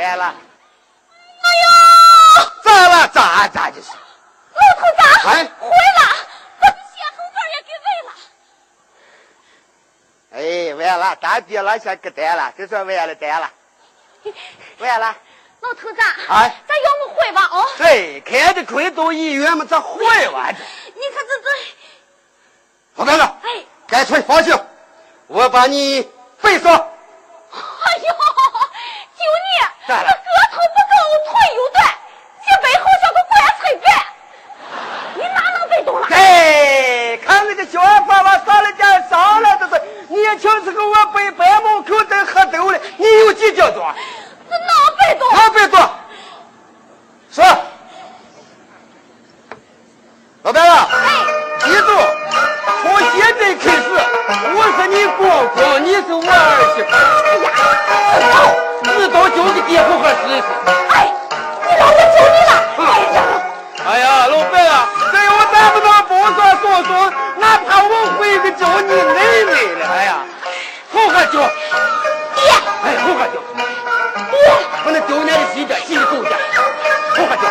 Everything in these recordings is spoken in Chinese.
完了。 哎呦！ 咋了？咋就是？ 老头子， 哎， 坏了，把血红包也给哎， 崴了。 完了，大爹了，先给带了，这算完了，带了，完了。 老头子， 哎， 咱要么回吧哦。 对，开着亏到医院嘛，咱回完去。 你看这。 老大哥， 哎， 干脆放心，我把你背上。 哎呦，就你， 咋了？ 个头不高，腿又短，这背好像个棺材板，你哪能背动了？ 哎，看那个小娃娃上了家上了，这是年轻时候我背白毛口在喝豆了，你有几斤重？ 这哪背动？ 哪背动？说，老白了，记住，从现在开始，我是你公公，你是我儿媳妇。 哎呀， 知道就给爹好好试试。 哎，你让我救你了。 哎呀，老白啊，这我咱不能不说说，哪怕我会个叫你妹妹了。哎呀，好好叫。 爹。 哎，好好叫。 爹。 不能丢那的心着，心够着。好好叫。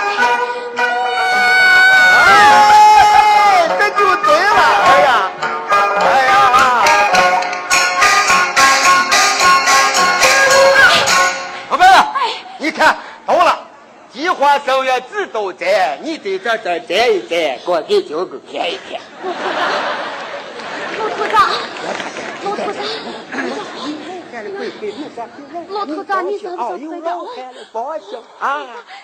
哎，这就对了。哎呀，哎呀。老白啊，你看到了。计划生育知道在，你在这站一站，我给舅舅看一看。 老头子，老头子，老头子，你怎么回的？ 高兴啊！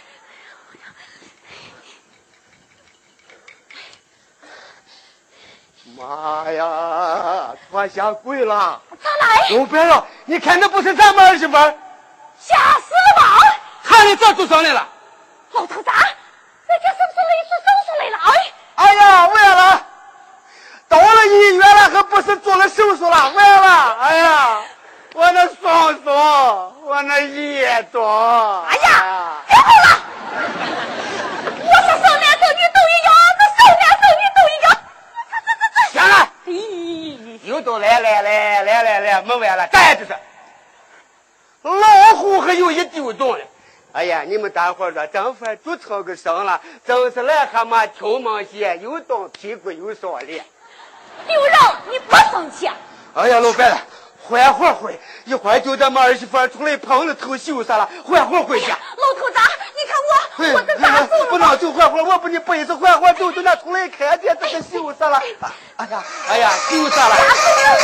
妈呀，我下跪了！ 咋来？ 老白了，你看那不是咱们儿媳妇？ 吓死了吧！ 看你咋做上来了？ 老头子，这是不是类似手术来了？ 哎呀，完了！到了医院了，还不是做了手术了？完了！哎呀，我那双手，我那眼睛， 哎呀，太好了！我是少男少女都一样，这少男少女都一样。 行了，又都来，没完了，再就是老虎还有一丢动了。哎呀，你们大伙说，正反就成个声了，真是癞蛤蟆挑毛线，又动屁股又烧脸。 刘让，你不生气？ 哎呀，老白了，缓会儿，一会儿就咱们儿媳妇出来碰着头羞啥了，缓会儿回家。 老头子，你看我这咋走了？ 不能就缓会儿，我把你背着缓会儿，就那出来看见这个羞啥了。哎呀，羞啥了？